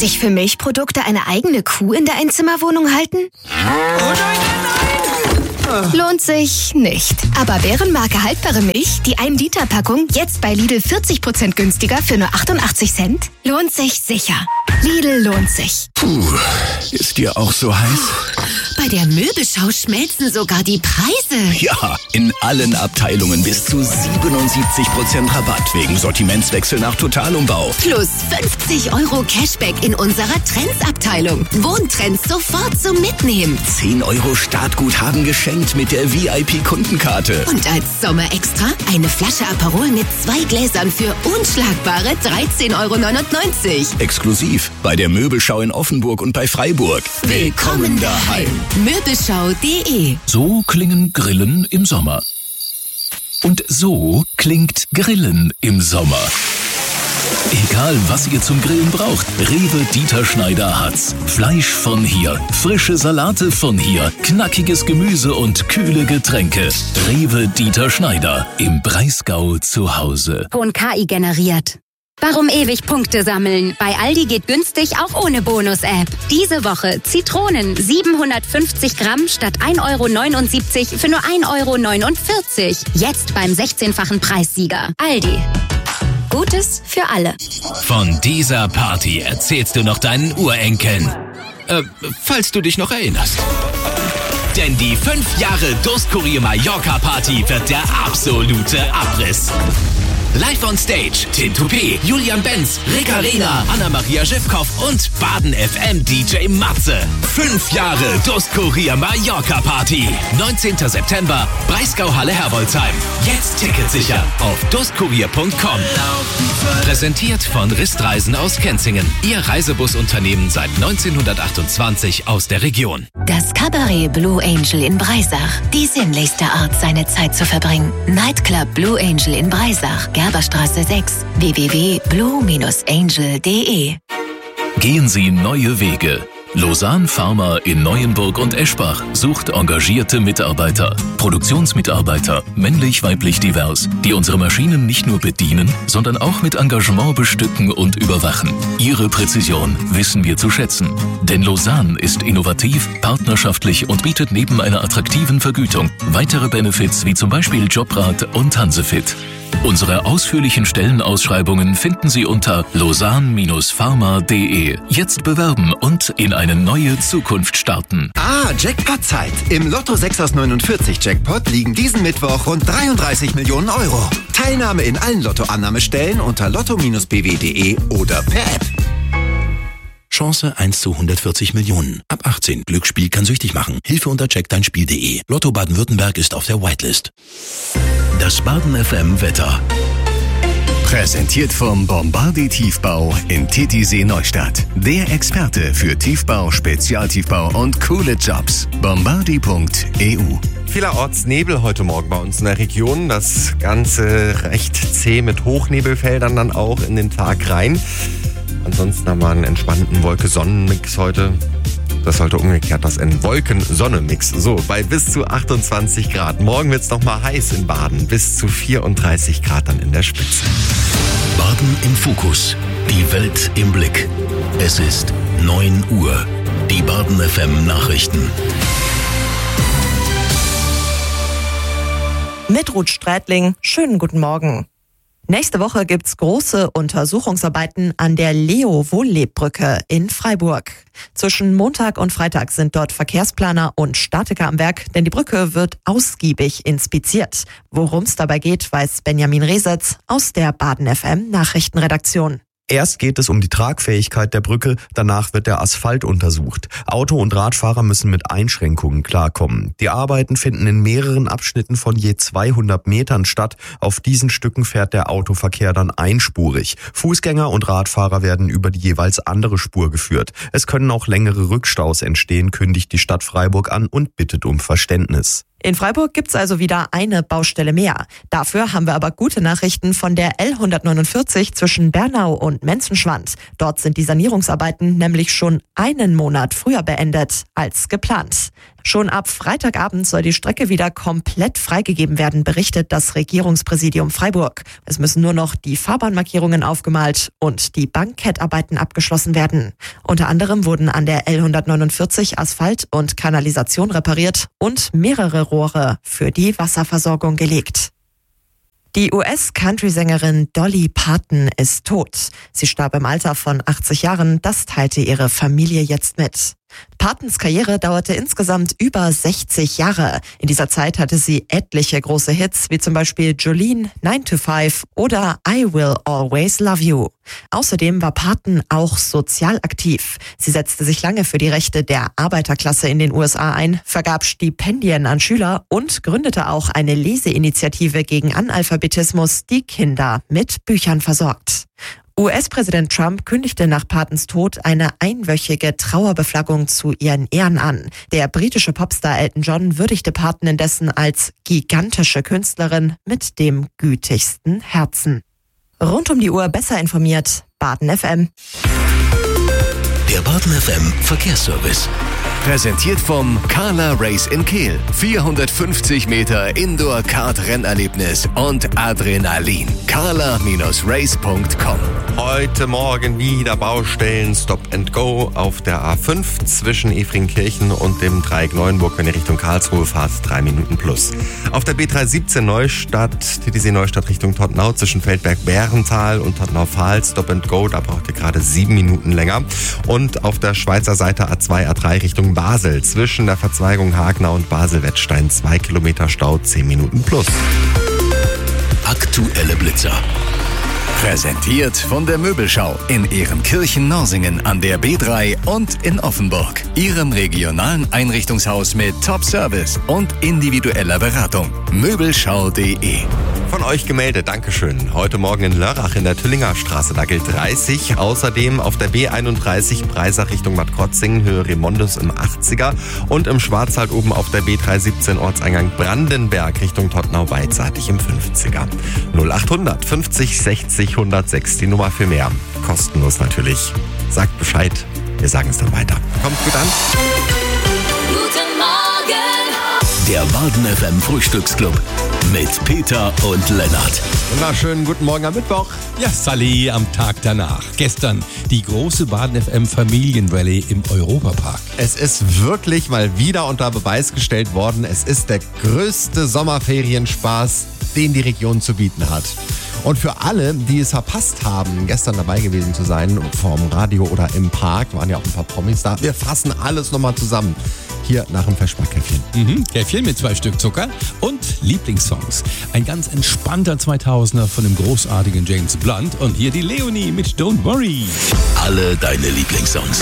sich für Milchprodukte eine eigene Kuh in der Einzimmerwohnung halten? Oh nein! Lohnt sich nicht. Aber Bärenmarke haltbare Milch, die 1 Liter Packung, jetzt bei Lidl 40% günstiger für nur 88 Cent? Lohnt sich sicher. Lidl lohnt sich. Puh, ist dir auch so heiß? Bei der Möbelschau schmelzen sogar die Preise. Ja, in allen Abteilungen bis zu 77% Rabatt wegen Sortimentswechsel nach Totalumbau. Plus 50 € Cashback in unserer Trends-Abteilung. Wohntrends sofort zum Mitnehmen. 10 € Startguthaben geschenkt mit der VIP-Kundenkarte. Und als Sommerextra eine Flasche Aperol mit 2 Gläsern für unschlagbare 13,99 €. Exklusiv bei der Möbelschau in Offenburg und bei Freiburg. Willkommen daheim. Möbelschau.de. So klingen Grillen im Sommer. Und so klingt Grillen im Sommer. Egal, was ihr zum Grillen braucht, Rewe Dieter Schneider hat's. Fleisch von hier, frische Salate von hier, knackiges Gemüse und kühle Getränke. Rewe Dieter Schneider, im Breisgau zu Hause. Ton KI generiert. Warum ewig Punkte sammeln? Bei Aldi geht günstig auch ohne Bonus-App. Diese Woche Zitronen 750 Gramm statt 1,79 € für nur 1,49 €. Jetzt beim 16-fachen Preissieger. Aldi. Gutes für alle. Von dieser Party erzählst du noch deinen Urenkeln. Falls du dich noch erinnerst. Denn die 5 Jahre Durstkurier Mallorca Party wird der absolute Abriss. Live on Stage, Tim Toupé, Julian Benz, Rick Arena, Anna-Maria Schiffkoff und Baden FM DJ Matze. 5 Jahre Durstkurier Mallorca Party. 19. September, Breisgau-Halle Herbolzheim. Jetzt Tickets sichern auf durstkurier.com. Präsentiert von Ristreisen aus Kenzingen. Ihr Reisebusunternehmen seit 1928 aus der Region. Das Cabaret Blue Angel in Breisach. Die sinnlichste Art, seine Zeit zu verbringen. Nightclub Blue Angel in Breisach. Gerberstraße 6. www.blue-angel.de. Gehen Sie neue Wege. Lausanne Pharma in Neuenburg und Eschbach sucht engagierte Mitarbeiter, Produktionsmitarbeiter, männlich, weiblich, divers, die unsere Maschinen nicht nur bedienen, sondern auch mit Engagement bestücken und überwachen. Ihre Präzision wissen wir zu schätzen. Denn Lausanne ist innovativ, partnerschaftlich und bietet neben einer attraktiven Vergütung weitere Benefits wie zum Beispiel Jobrat und Hansefit. Unsere ausführlichen Stellenausschreibungen finden Sie unter lausanne-pharma.de. Jetzt bewerben und in eine neue Zukunft starten. Jackpot-Zeit. Im Lotto 6 aus 49 Jackpot liegen diesen Mittwoch rund 33 Millionen €. Teilnahme in allen Lottoannahmestellen unter lotto-bw.de oder per App. Chance 1 zu 140 Millionen. Ab 18. Glücksspiel kann süchtig machen. Hilfe unter checkdeinspiel.de. Lotto Baden-Württemberg ist auf der Whitelist. Das Baden FM Wetter. Präsentiert vom Bombardier Tiefbau in Titisee Neustadt. Der Experte für Tiefbau, Spezialtiefbau und coole Jobs. bombardier.eu. Vielerorts Nebel heute Morgen bei uns in der Region. Das Ganze recht zäh mit Hochnebelfeldern dann auch in den Tag rein. Ansonsten haben wir einen entspannten Wolke-Sonnen-Mix heute. Das sollte umgekehrt das ein Wolken-Sonne-Mix. So, bei bis zu 28 Grad. Morgen wird es nochmal heiß in Baden. Bis zu 34 Grad dann in der Spitze. Baden im Fokus. Die Welt im Blick. Es ist 9 Uhr. Die Baden FM Nachrichten. Mit Ruth Strätling, schönen guten Morgen. Nächste Woche gibt's große Untersuchungsarbeiten an der Leo-Wohlleb-Brücke in Freiburg. Zwischen Montag und Freitag sind dort Verkehrsplaner und Statiker am Werk, denn die Brücke wird ausgiebig inspiziert. Worum es dabei geht, weiß Benjamin Resetz aus der Baden FM Nachrichtenredaktion. Erst geht es um die Tragfähigkeit der Brücke, danach wird der Asphalt untersucht. Auto- und Radfahrer müssen mit Einschränkungen klarkommen. Die Arbeiten finden in mehreren Abschnitten von je 200 Metern statt. Auf diesen Stücken fährt der Autoverkehr dann einspurig. Fußgänger und Radfahrer werden über die jeweils andere Spur geführt. Es können auch längere Rückstaus entstehen, kündigt die Stadt Freiburg an und bittet um Verständnis. In Freiburg gibt's also wieder eine Baustelle mehr. Dafür haben wir aber gute Nachrichten von der L149 zwischen Bernau und Menzenschwand. Dort sind die Sanierungsarbeiten nämlich schon einen Monat früher beendet als geplant. Schon ab Freitagabend soll die Strecke wieder komplett freigegeben werden, berichtet das Regierungspräsidium Freiburg. Es müssen nur noch die Fahrbahnmarkierungen aufgemalt und die Bankettarbeiten abgeschlossen werden. Unter anderem wurden an der L149 Asphalt und Kanalisation repariert und mehrere Rohre für die Wasserversorgung gelegt. Die US-Country-Sängerin Dolly Parton ist tot. Sie starb im Alter von 80 Jahren, das teilte ihre Familie jetzt mit. Partons Karriere dauerte insgesamt über 60 Jahre. In dieser Zeit hatte sie etliche große Hits, wie zum Beispiel Jolene, 9 to 5 oder I Will Always Love You. Außerdem war Parton auch sozial aktiv. Sie setzte sich lange für die Rechte der Arbeiterklasse in den USA ein, vergab Stipendien an Schüler und gründete auch eine Leseinitiative gegen Analphabetismus, die Kinder mit Büchern versorgt. US-Präsident Trump kündigte nach Partons Tod eine einwöchige Trauerbeflaggung zu ihren Ehren an. Der britische Popstar Elton John würdigte Parton indessen als gigantische Künstlerin mit dem gütigsten Herzen. Rund um die Uhr besser informiert, Baden FM. Der Baden FM Verkehrsservice. Präsentiert vom Carla Race in Kehl. 450 Meter Indoor-Kart-Rennerlebnis und Adrenalin. carla-race.com. Heute Morgen wieder Baustellen Stop and Go auf der A5 zwischen Efringkirchen und dem Dreieck Neuenburg, wenn ihr Richtung Karlsruhe fahrt, 3 Minuten plus. Auf der B317 Neustadt, TTC Neustadt Richtung Tottenau zwischen Feldberg-Bärental und Tottenau-Pfahl, Stop and Go, da braucht ihr gerade 7 Minuten länger. Und auf der Schweizer Seite A2, A3 Richtung Basel zwischen der Verzweigung Hagenau und Basel-Wettstein 2 Kilometer Stau, 10 Minuten plus. Aktuelle Blitzer. Präsentiert von der Möbelschau in Ehrenkirchen-Norsingen an der B3 und in Offenburg. Ihrem regionalen Einrichtungshaus mit Top-Service und individueller Beratung. Möbelschau.de. Von euch gemeldet, Dankeschön. Heute Morgen in Lörrach in der Tüllinger Straße, da gilt 30. Außerdem auf der B31 Breisach Richtung Bad Krotzingen, Höhe Remondus im 80er. Und im Schwarzwald oben auf der B317 Ortseingang Brandenberg Richtung Tottenau beidseitig im 50er. 0800 50 60 106, die Nummer für mehr. Kostenlos natürlich. Sagt Bescheid, wir sagen es dann weiter. Kommt gut an. Guten Morgen. Der Baden FM Frühstücksclub mit Peter und Lennart. Wunderschönen guten Morgen am Mittwoch. Ja, Sally am Tag danach. Gestern die große Baden FM Familienrallye im Europapark. Es ist wirklich mal wieder unter Beweis gestellt worden, es ist der größte Sommerferienspaß, den die Region zu bieten hat. Und für alle, die es verpasst haben, gestern dabei gewesen zu sein, vom Radio oder im Park, waren ja auch ein paar Promis da, wir fassen alles nochmal zusammen. Hier nach dem Versparkäffchen. Käffchen mit 2 Stück Zucker und Lieblingssongs. Ein ganz entspannter 2000er von dem großartigen James Blunt und hier die Leonie mit Don't Worry. Alle deine Lieblingssongs.